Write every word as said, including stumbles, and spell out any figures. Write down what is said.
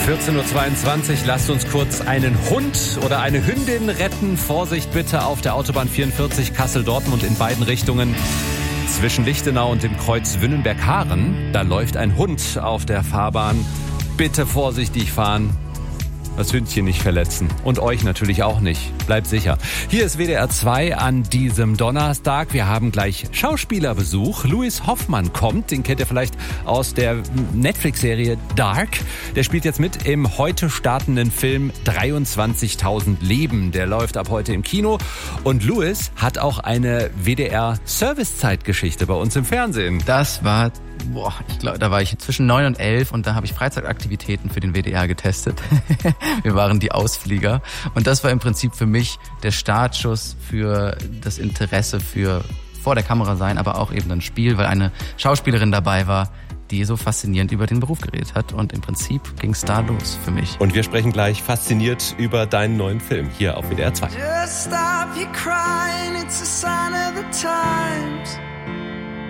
vierzehn Uhr zweiundzwanzig, lasst uns kurz einen Hund oder eine Hündin retten. Vorsicht bitte auf der Autobahn vierundvierzig Kassel-Dortmund in beiden Richtungen. Zwischen Lichtenau und dem Kreuz Wünnenberg-Haaren, da läuft ein Hund auf der Fahrbahn. Bitte vorsichtig fahren. Das Hündchen nicht verletzen. Und euch natürlich auch nicht. Bleibt sicher. Hier ist W D R zwei an diesem Donnerstag. Wir haben gleich Schauspielerbesuch. Louis Hoffmann kommt. Den kennt ihr vielleicht aus der Netflix-Serie Dark. Der spielt jetzt mit im heute startenden Film dreiundzwanzigtausend Leben. Der läuft ab heute im Kino. Und Louis hat auch eine W D R-Servicezeitgeschichte bei uns im Fernsehen. Das war... Boah, ich glaube, da war ich zwischen neun und elf und da habe ich Freizeitaktivitäten für den W D R getestet. Wir waren die Ausflieger und das war im Prinzip für mich der Startschuss für das Interesse für vor der Kamera sein, aber auch eben ein Spiel, weil eine Schauspielerin dabei war, die so faszinierend über den Beruf geredet hat und im Prinzip ging es da los für mich. Und wir sprechen gleich fasziniert über deinen neuen Film hier auf W D R zwei. Just stop your crying, it's a sign of the time.